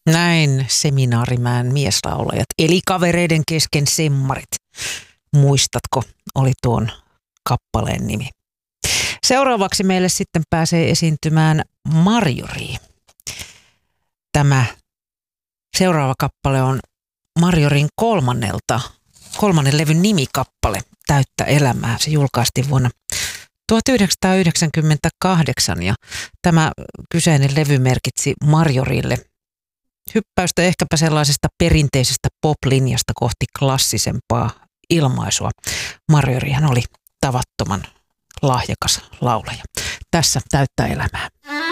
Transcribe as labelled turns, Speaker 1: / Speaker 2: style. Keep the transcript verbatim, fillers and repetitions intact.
Speaker 1: Näin Seminaarimäen mieslaulajat, eli kavereiden kesken semmarit. Muistatko, oli tuon kappaleen nimi. Seuraavaksi meille sitten pääsee esiintymään Marjorie. Tämä seuraava kappale on Marjorien kolmannelta, kolmannen levyn nimikappale, Täyttä elämää. Se julkaistiin vuonna tuhatyhdeksänsataayhdeksänkymmentäkahdeksan ja tämä kyseinen levy merkitsi Marjorille hyppäystä ehkäpä sellaisesta perinteisestä pop-linjasta kohti klassisempaa ilmaisua. Marjorihan oli tavattoman lahjakas laulaja. Tässä Täyttä elämää.